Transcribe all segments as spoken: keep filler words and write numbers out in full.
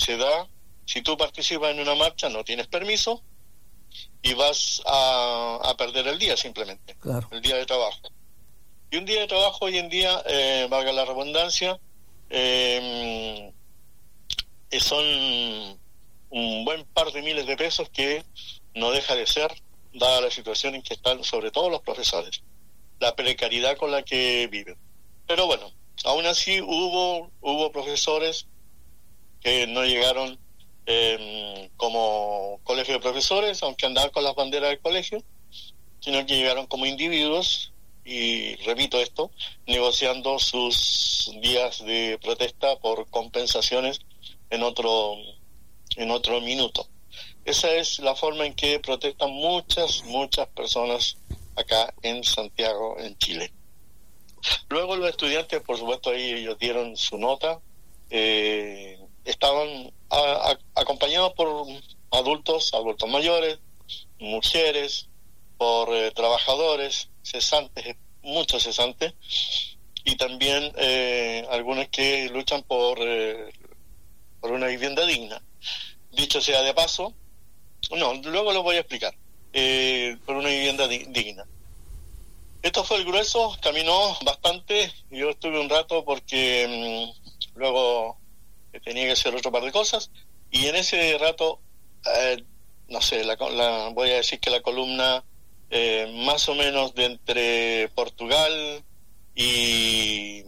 se da, si tú participas en una marcha no tienes permiso y vas a, a perder el día simplemente, claro. el día de trabajo. Y un día de trabajo hoy en día, eh, valga la redundancia, eh, son un buen par de miles de pesos que no deja de ser, dada la situación en que están sobre todo los profesores, la precariedad con la que viven. Pero bueno, aún así hubo hubo profesores que no llegaron eh, como colegio de profesores, aunque andaban con las banderas del colegio, sino que llegaron como individuos, y repito esto, negociando sus días de protesta por compensaciones en otro en otro minuto. Esa es la forma en que protestan muchas, muchas personas acá en Santiago, en Chile. Luego los estudiantes, por supuesto, ahí ellos dieron su nota, eh, estaban a, a, acompañados por adultos, adultos mayores, mujeres, por eh, trabajadores, cesantes, muchos cesantes, y también eh, algunos que luchan por, eh, por una vivienda digna. Dicho sea de paso, no, luego lo voy a explicar, eh, por una vivienda di- digna. Esto fue el grueso, caminó bastante, yo estuve un rato porque mmm, luego tenía que hacer otro par de cosas, y en ese rato, eh, no sé, la, la, voy a decir que la columna eh, más o menos de entre Portugal y,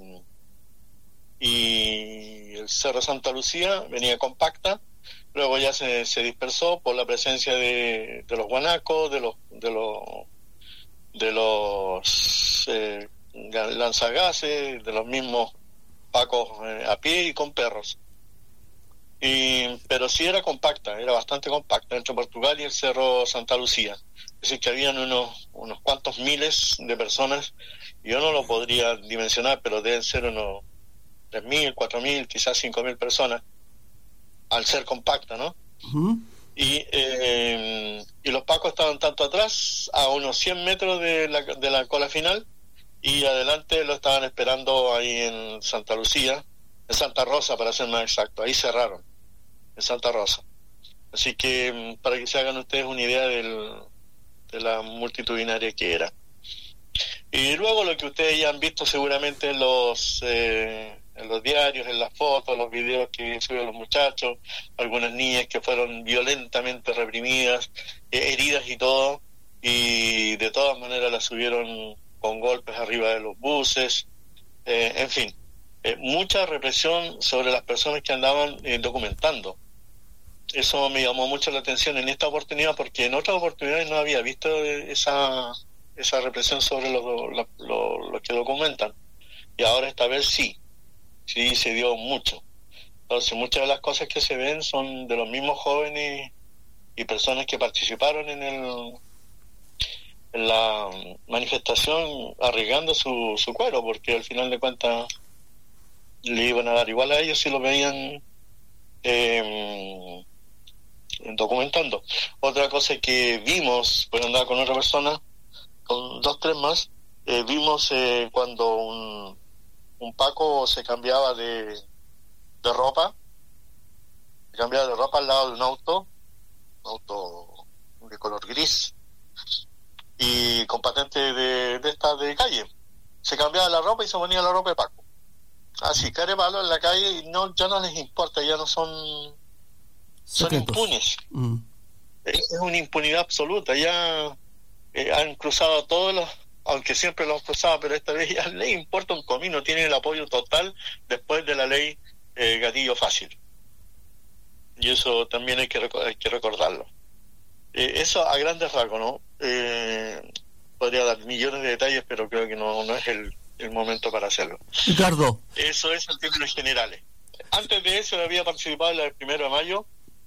y el Cerro Santa Lucía venía compacta. Luego ya se, se dispersó por la presencia de, de los guanacos, de los de los de los eh, lanzagases, de los mismos pacos eh, a pie y con perros. Y, pero sí era compacta, era bastante compacta entre Portugal y el Cerro Santa Lucía. Es decir, que habían unos unos cuantos miles de personas. Yo no lo podría dimensionar, pero deben ser unos tres mil, cuatro mil, quizás cinco mil personas, al ser compacta, ¿no? Uh-huh. Y, eh, y los pacos estaban tanto atrás, a unos cien metros de la, de la cola final, y adelante lo estaban esperando ahí en Santa Lucía, en Santa Rosa para ser más exacto. Ahí cerraron, en Santa Rosa. Así que para que se hagan ustedes una idea del, de la multitudinaria que era. Y luego lo que ustedes ya han visto seguramente en los eh, en los diarios, en las fotos, los videos que subieron los muchachos, algunas niñas que fueron violentamente reprimidas, eh, heridas y todo, y de todas maneras las subieron con golpes arriba de los buses, eh, en fin, eh, mucha represión sobre las personas que andaban eh, documentando. Eso me llamó mucho la atención en esta oportunidad, porque en otras oportunidades no había visto esa esa represión sobre los lo, lo, lo que documentan, y ahora esta vez sí sí se dio mucho. Entonces muchas de las cosas que se ven son de los mismos jóvenes y personas que participaron en el en la manifestación, arriesgando su, su cuero, porque al final de cuentas le iban a dar igual a ellos si lo veían eh, documentando. Otra cosa que vimos, pues andaba con otra persona, con dos, tres más, eh, vimos eh, cuando un, un Paco se cambiaba de, de ropa, se cambiaba de ropa al lado de un auto, un auto de color gris, y con patente de, de esta de calle. Se cambiaba la ropa y se ponía la ropa de Paco. Así, carepalo en la calle, y no, ya no les importa, ya no son, son impunes. Mm. Es, es una impunidad absoluta, ya... Eh, han cruzado todos los, aunque siempre los han cruzado, pero esta vez ya les importa un comino, tienen el apoyo total después de la ley eh, gatillo fácil, y eso también hay que, rec- hay que recordarlo. Eh, eso a grandes rasgos, ¿no? Eh, podría dar millones de detalles, pero creo que no, no es el, el momento para hacerlo. Ricardo, eso es en términos generales. Antes de eso había participado en la del primero de mayo,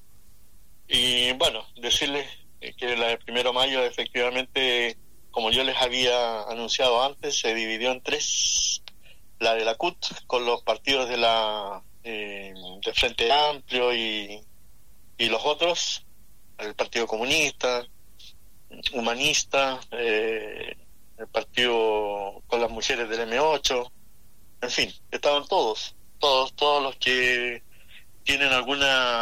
y bueno, decirles que la del primero de mayo efectivamente, como yo les había anunciado antes, se dividió en tres: la de la C U T con los partidos de la eh, de Frente Amplio y, y los otros, el Partido Comunista, Humanista, eh, el partido con las mujeres del eme ocho, en fin, estaban todos, todos, todos los que tienen alguna